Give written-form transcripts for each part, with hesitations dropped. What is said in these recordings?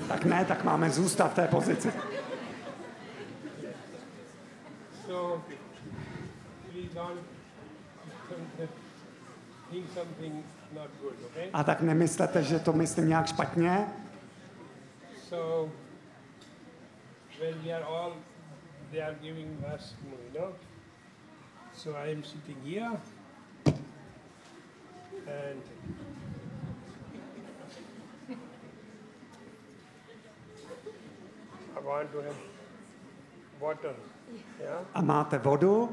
Tak ne, tak máme zůstat v té pozici. So, please don't think something not good, okay? A tak nemyslete, že to myslím nějak špatně. So, when we are all, they are giving us, So I am sitting here, and I want to have water, yeah? A máte vodu,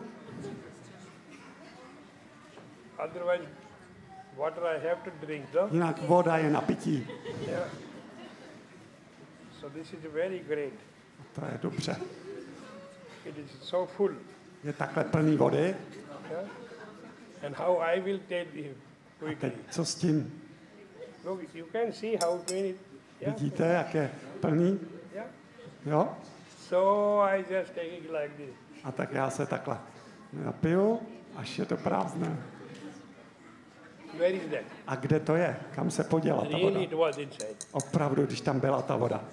Otherwise, water I have to drink, no? jinak voda je na pití. Yeah. So this is very great. To je dobře. It is so full. Je takhle plný vody. Yeah? And how I will tell you A quickly. teď co s tím? Look, you can see how many. Yeah? Vidíte, jak je plný? Yeah. Jo? So I just take it like this. A tak já se takhle napiju, až je to prázdné. Where is that? A kde to je? Kam se poděla ta voda? Really, it was inside. Opravdu, když tam byla ta voda.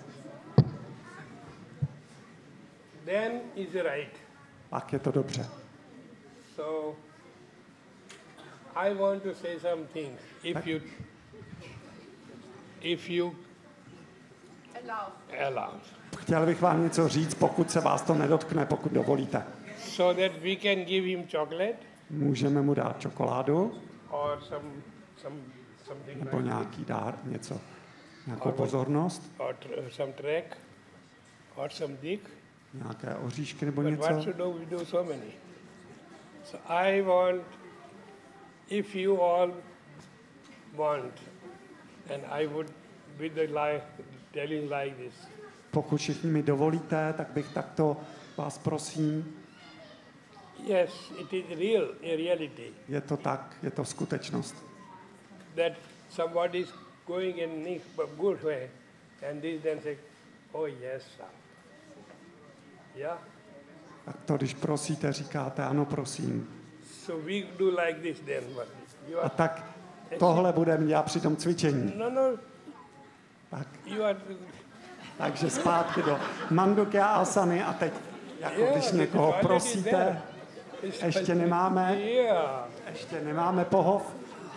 Then is right. Pak je to dobře. So I want to say some things. If you allow. Chtěl bych vám něco říct, pokud se vás to nedotkne, pokud dovolíte. So that we can give him chocolate Můžeme mu dát čokoládu or something nebo like nějaký dár, nějakou pozornost, or some track or some dick. nějaké oříšky nebo But what něco. should we do so many? So I want, if you all want, and I would with the telling like this. Pokud všichni mi dovolíte, tak bych takto vás prosím. Yes, it is real, a reality. Je to tak, je to skutečnost. That somebody is going in a good way, and this then say, oh yes, sir. Yeah? Tak to, když prosíte, říkáte ano, prosím. So we do like this then. A tak tohle budeme dělat při tom cvičení. No. Tak. You are. Takže zpátky do Mandukya asany a teď, jako když někoho prosíte, ještě nemáme pohov.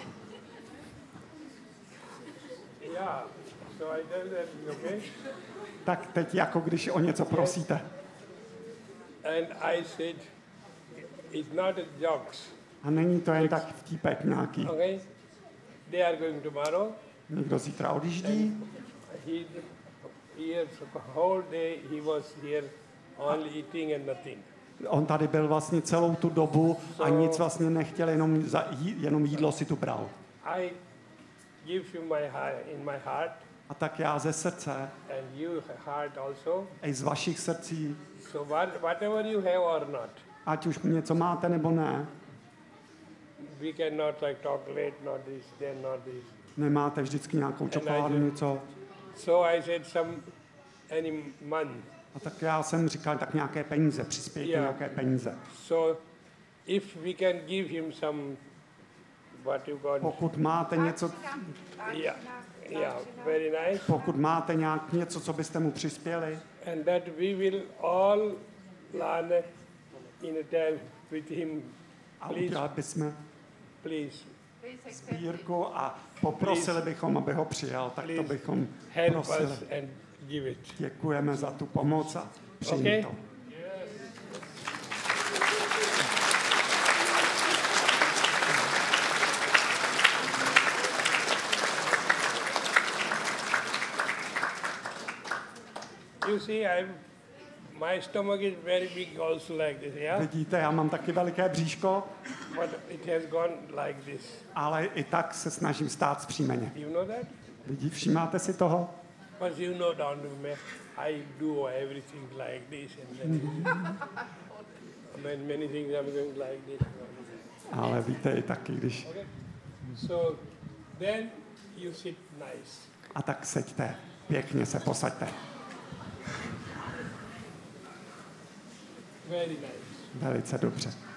Yeah. So I tell that, okay? Tak teď, jako když o něco prosíte. And I said, it's not a jokes. A není to jen tak vtípek nějaký. Okay? They are going tomorrow. Někdo zítra odjíždí. Here, whole day he was here only eating and nothing. On tady byl vlastně celou tu dobu a nic vlastně nechtěl, jenom jídlo si tu bral. I give you in my heart. A tak já ze srdce, And you heart also. i z vašich srdcí, So whatever you have or not. ať už něco máte nebo ne, We cannot like chocolate, not this, then not this. nemáte vždycky nějakou čokoládu, něco. So I said any money. A tak já jsem říkal, tak nějaké peníze, přispějte nějaké peníze. So if we can give him some, what you call. Pokud máte něco, Yeah, very nice. pokud máte něco, co byste mu přispěli, And that we will all learn in a time with him. a udělali bychom Please. sbírku a poprosili bychom, aby ho přijal, tak to bychom Help prosili. us and give it. Děkujeme za tu pomoc a přijmi to. You see, my stomach is very big also like this, yeah? Vidíte, já mám taky veliké bříško, But it has gone like this. ale i tak se snažím stát vzpřímeně. You know that? Všímáte si toho? But you know down to me, I do everything like this and then many things I'm doing like this. Ale víte i taky, když... Okay? So then you sit nice. A tak seďte, pěkně se posaďte. Very nice. Velice dobře.